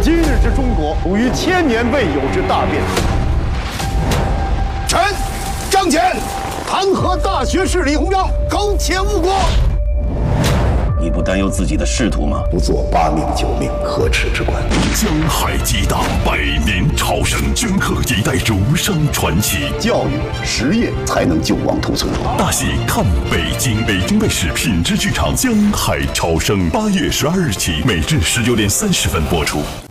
今日之中国，属于千年未有之大变。 臣张俭弹劾大学士李鸿章苟且误国。 你不担忧自己的仕途吗？ 不做8命9命可耻之官。 江海激荡，100年超生，镌刻一代儒生传奇。 教育实业才能救亡图存。 大戏看北京，北京卫视品质剧场《江海超生》8月12日起，每日19点30分播出。